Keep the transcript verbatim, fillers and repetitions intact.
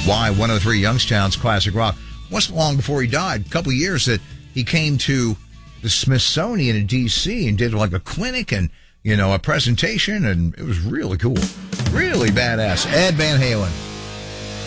Y one oh three Youngstown's Classic Rock. Wasn't long before he died, a couple of years, that he came to the Smithsonian in D C and did like a clinic and, you know, a presentation, and it was really cool. Really badass. Ed Van Halen.